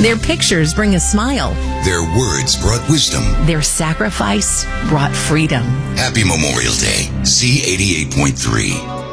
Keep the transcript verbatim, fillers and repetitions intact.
Their pictures bring a smile. Their words brought wisdom. Their sacrifice brought freedom. Happy Memorial Day. Z eighty-eight point three.